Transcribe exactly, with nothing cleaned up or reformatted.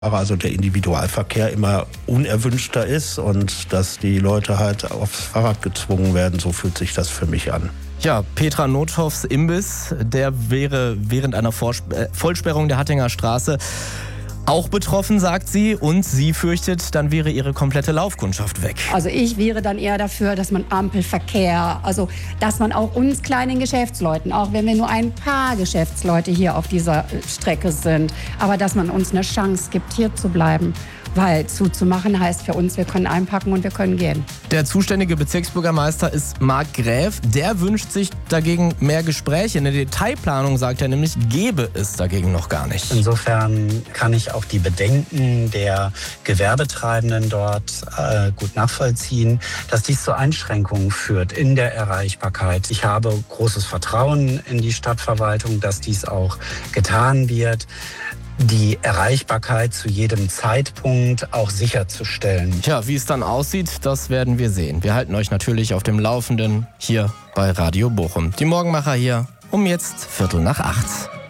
Also der Individualverkehr immer unerwünschter ist und dass die Leute halt aufs Fahrrad gezwungen werden, so fühlt sich das für mich an. Ja, Petra Nothoffs Imbiss, der wäre während einer Vorsp- äh, Vollsperrung der Hattinger Straße auch betroffen, sagt sie, und sie fürchtet, dann wäre ihre komplette Laufkundschaft weg. Also ich wäre dann eher dafür, dass man Ampelverkehr, also dass man auch uns kleinen Geschäftsleuten, auch wenn wir nur ein paar Geschäftsleute hier auf dieser Strecke sind, aber dass man uns eine Chance gibt, hier zu bleiben. Weil zuzumachen heißt für uns, wir können einpacken und wir können gehen. Der zuständige Bezirksbürgermeister ist Marc Gräf. Der wünscht sich dagegen mehr Gespräche. Eine Detailplanung, sagt er nämlich, gäbe es dagegen noch gar nicht. Insofern kann ich auch die Bedenken der Gewerbetreibenden dort äh, gut nachvollziehen, dass dies zu Einschränkungen führt in der Erreichbarkeit. Ich habe großes Vertrauen in die Stadtverwaltung, dass dies auch getan wird, die Erreichbarkeit zu jedem Zeitpunkt auch sicherzustellen. Tja, wie es dann aussieht, das werden wir sehen. Wir halten euch natürlich auf dem Laufenden hier bei Radio Bochum. Die Morgenmacher hier um jetzt Viertel nach acht.